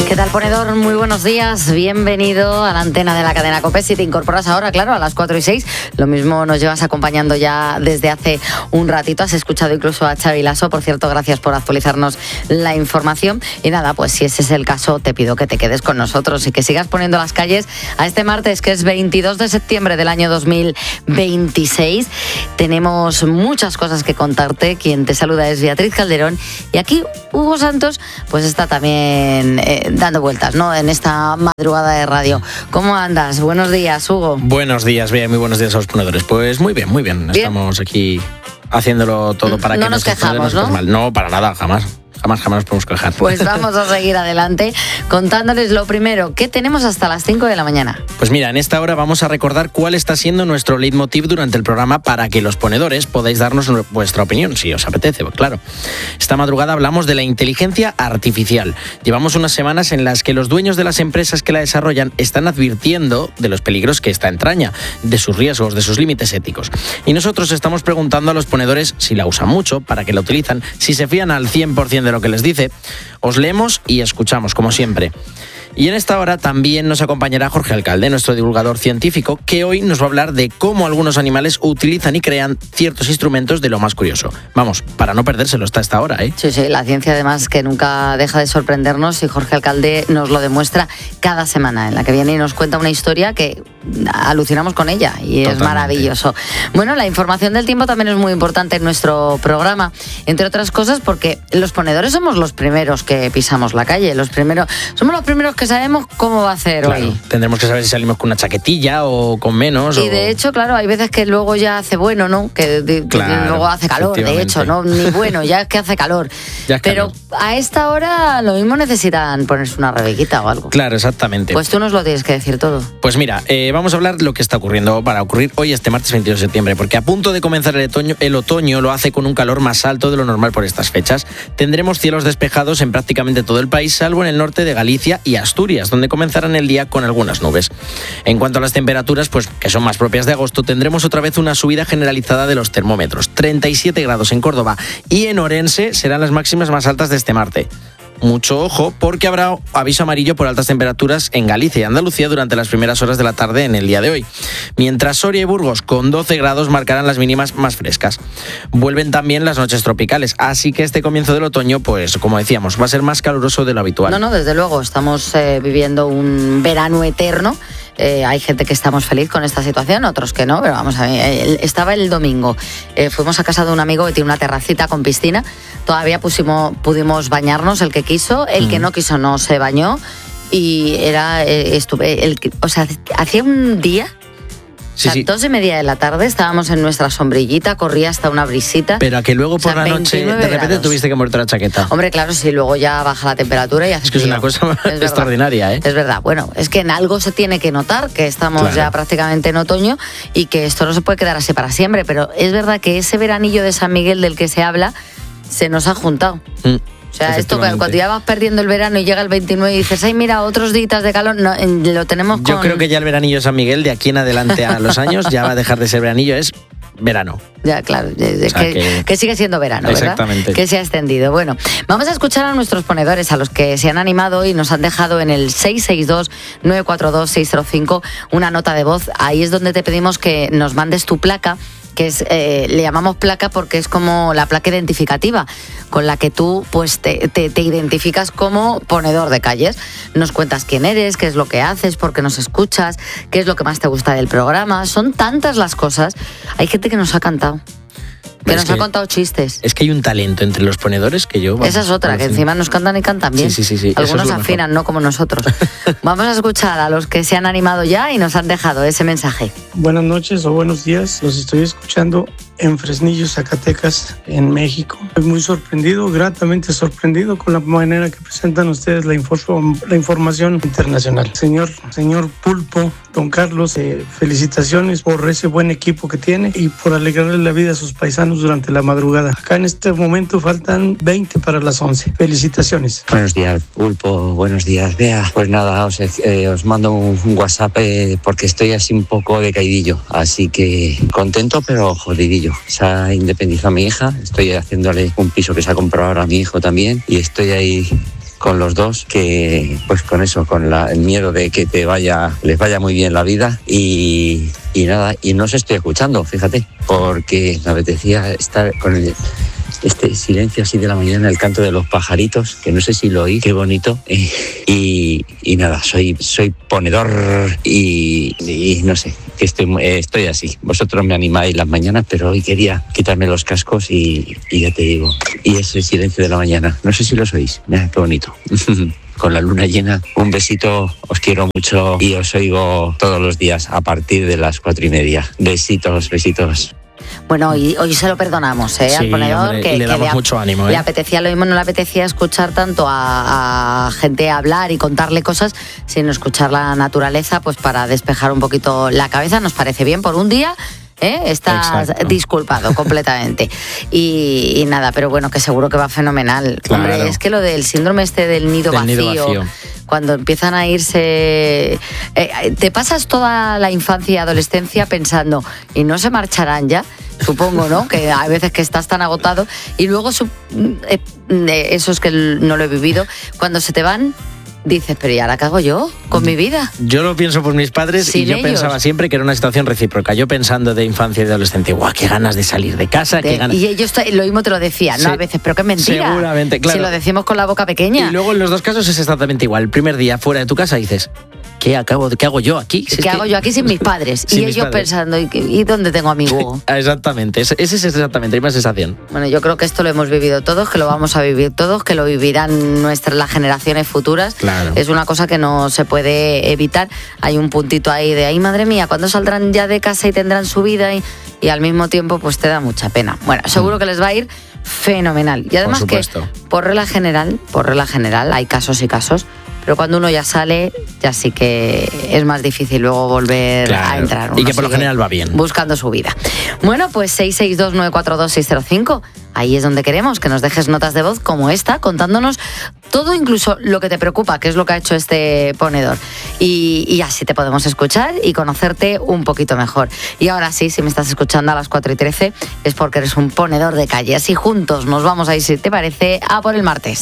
¿Qué tal, ponedor? Muy buenos días, bienvenido a la antena de la cadena COPE. Si te incorporas ahora, claro, a las 4:06, lo mismo nos llevas acompañando ya desde hace un ratito. Has escuchado incluso a Xavi Lasso, por cierto, gracias por actualizarnos la información. Y nada, pues si ese es el caso, te pido que te quedes con nosotros y que sigas poniendo las calles a este martes, que es 22 de septiembre del año 2026. Tenemos muchas cosas que contarte. Quien te saluda es Beatriz Calderón y aquí Hugo Santos pues está también dando vueltas, ¿no?, en esta madrugada de radio. ¿Cómo andas? Buenos días, Hugo. Buenos días, bien, muy buenos días a los ponedores. Pues muy bien, muy bien. Estamos aquí haciéndolo todo para que nos quejamos, ¿no? Mal. No, para nada, jamás nos podemos quejar. Pues vamos a seguir adelante contándoles lo primero. ¿Qué tenemos hasta las 5 de la mañana? Pues mira, en esta hora vamos a recordar cuál está siendo nuestro leitmotiv durante el programa para que los ponedores podáis darnos vuestra opinión, si os apetece, pues claro. Esta madrugada hablamos de la inteligencia artificial. Llevamos unas semanas en las que los dueños de las empresas que la desarrollan están advirtiendo de los peligros que esta entraña, de sus riesgos, de sus límites éticos. Y nosotros estamos preguntando a los ponedores si la usan mucho, para qué la utilizan, si se fían al 100% de lo que les dice. Os leemos y escuchamos, como siempre. Y en esta hora también nos acompañará Jorge Alcalde, nuestro divulgador científico, que hoy nos va a hablar de cómo algunos animales utilizan y crean ciertos instrumentos de lo más curioso. Vamos, para no perdérselo hasta esta hora, ¿eh? Sí, la ciencia además que nunca deja de sorprendernos y Jorge Alcalde nos lo demuestra cada semana, en la que viene y nos cuenta una historia que alucinamos con ella y es maravilloso. Bueno, la información del tiempo también es muy importante en nuestro programa, entre otras cosas porque los ponedores somos los primeros que pisamos la calle, somos los primeros que sabemos cómo va a hacer hoy. Tendremos que saber si salimos con una chaquetilla o con menos. Y de hecho, claro, hay veces que luego ya hace bueno, ¿no? Que luego hace calor, de hecho, ¿no? Ni bueno, ya es que hace calor. Pero a esta hora lo mismo necesitan ponerse una rebequita o algo. Claro, exactamente. Pues tú nos lo tienes que decir todo. Pues mira, vamos a hablar lo que está ocurriendo para ocurrir hoy, este martes 22 de septiembre, porque a punto de comenzar el otoño lo hace con un calor más alto de lo normal por estas fechas. Tendremos cielos despejados en prácticamente todo el país, salvo en el norte de Galicia y Asturias, donde comenzarán el día con algunas nubes. En cuanto a las temperaturas, pues que son más propias de agosto, tendremos otra vez una subida generalizada de los termómetros. 37 grados en Córdoba y en Orense serán las máximas más altas de este martes. Mucho ojo, porque habrá aviso amarillo por altas temperaturas en Galicia y Andalucía durante las primeras horas de la tarde en el día de hoy. Mientras Soria y Burgos con 12 grados marcarán las mínimas más frescas. Vuelven también las noches tropicales, así que este comienzo del otoño, pues como decíamos, va a ser más caluroso de lo habitual. No, desde luego, estamos viviendo un verano eterno. Hay gente que estamos feliz con esta situación, otros que no, pero vamos a ver, estaba el domingo, fuimos a casa de un amigo que tiene una terracita con piscina, todavía pudimos bañarnos, el que quiso, el que no quiso no se bañó y hacía un día. Sí, 2:30 de la tarde, estábamos en nuestra sombrillita, corría hasta una brisita. Pero a que luego por la noche de repente grados. Tuviste que ponerte la chaqueta. Hombre, claro, sí, luego ya baja la temperatura y hace Es que frío. es una cosa extraordinaria, ¿eh? Es verdad. Bueno, es que en algo se tiene que notar que estamos ya prácticamente en otoño y que esto no se puede quedar así para siempre, pero es verdad que ese veranillo de San Miguel del que se habla se nos ha juntado. O sea, esto cuando ya vas perdiendo el verano y llega el 29 y dices, ay, mira, otros días de calor, no, lo tenemos con... Yo creo que ya el veranillo de San Miguel, de aquí en adelante a los años, ya va a dejar de ser veranillo, es verano. Ya, claro, que sigue siendo verano, ¿verdad? Exactamente. Que se ha extendido. Bueno, vamos a escuchar a nuestros ponedores, a los que se han animado y nos han dejado en el 662-942-605 una nota de voz. Ahí es donde te pedimos que nos mandes tu placa, que es, le llamamos placa porque es como la placa identificativa con la que tú pues te identificas como ponedor de calles. Nos cuentas quién eres, qué es lo que haces, por qué nos escuchas, qué es lo que más te gusta del programa. Son tantas las cosas. Hay gente que nos ha cantado. Que nos ha contado chistes. Es que hay un talento entre los ponedores que yo... Esa es otra, que encima nos cantan y cantan bien. Sí. Algunos afinan, no como nosotros. Vamos a escuchar a los que se han animado ya y nos han dejado ese mensaje. Buenas noches o buenos días. Los estoy escuchando en Fresnillo, Zacatecas, en México. Estoy muy sorprendido, gratamente sorprendido con la manera que presentan ustedes la información internacional. Señor Pulpo, don Carlos, felicitaciones por ese buen equipo que tiene y por alegrarle la vida a sus paisanos durante la madrugada. Acá en este momento faltan 20 para las 11. Felicitaciones. Buenos días, Pulpo. Buenos días, Bea. Pues nada, os mando un WhatsApp porque estoy así un poco decaidillo. Así que contento, pero jodidillo. Se ha independizado mi hija. Estoy haciéndole un piso que se ha comprado ahora a mi hijo también. Y estoy ahí con los dos, que pues con eso, con el miedo de que les vaya muy bien la vida y nada, y no os estoy escuchando, fíjate, porque me apetecía estar con este silencio así de la mañana, el canto de los pajaritos, que no sé si lo oí, qué bonito, y nada, soy ponedor y no sé, que estoy así. Vosotros me animáis las mañanas, pero hoy quería quitarme los cascos y ya te digo, y ese silencio de la mañana, no sé si lo oís, mira, qué bonito. Con la luna llena, un besito, os quiero mucho y os oigo todos los días a partir de las 4:30. Besitos, besitos. Bueno, hoy se lo perdonamos, al ponedor, hombre, que le damos mucho ánimo. Le apetecía lo mismo, no le apetecía escuchar tanto a gente hablar y contarle cosas, sino escuchar la naturaleza, pues para despejar un poquito la cabeza. Nos parece bien por un día. Estás disculpado completamente. Y nada, pero bueno, que seguro que va fenomenal. Claro. Hombre, es que lo del síndrome del nido vacío, cuando empiezan a irse, te pasas toda la infancia y adolescencia pensando, ¿y no se marcharán ya? Supongo, ¿no? Que hay veces que estás tan agotado y luego eso es que no lo he vivido, cuando se te van, dices, pero ¿y ahora qué hago yo con mi vida? Yo lo pienso por mis padres y yo pensaba siempre que era una situación recíproca. Yo pensando de infancia y de adolescente, ¡guau, qué ganas de salir de casa! Qué ganas. Y ellos lo mismo te lo decían, ¿no? A veces, pero qué mentira. Seguramente, claro. Si lo decimos con la boca pequeña. Y luego en los dos casos es exactamente igual. El primer día fuera de tu casa dices, ¿qué hago yo aquí? ¿Qué hago yo aquí sin mis padres? Y ellos pensando, ¿y dónde tengo a mi Hugo? Exactamente, esa es exactamente la misma sensación. Bueno, yo creo que esto lo hemos vivido todos, que lo vamos a vivir todos, que lo vivirán las generaciones futuras. Claro. Es una cosa que no se puede evitar. Hay un puntito ahí de, ay, madre mía, ¿cuándo saldrán ya de casa y tendrán su vida? Y al mismo tiempo, pues te da mucha pena. Bueno, seguro que les va a ir fenomenal. Y además que, por regla general, hay casos y casos, pero cuando uno ya sale, ya sí que es más difícil luego volver a entrar. Y que por lo general va bien. Buscando su vida. Bueno, pues 662-942-605. Ahí es donde queremos que nos dejes notas de voz como esta, contándonos todo, incluso lo que te preocupa, que es lo que ha hecho este ponedor. Y así te podemos escuchar y conocerte un poquito mejor. Y ahora sí, si me estás escuchando a las 4:13, es porque eres un ponedor de calle. Así juntos nos vamos a ir, si te parece, a por el martes.